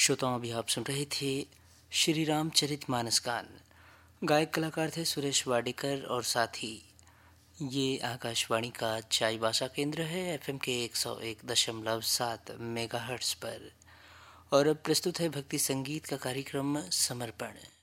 श्रोताओं, अभी आप सुन रहे थे श्री रामचरितमानस गान। गायक कलाकार थे सुरेश वाडेकर और साथ ही ये आकाशवाणी का चाईबासा केंद्र है एफएम के 101.7 मेगाहर्ट्ज़ पर। और अब प्रस्तुत है भक्ति संगीत का कार्यक्रम समर्पण।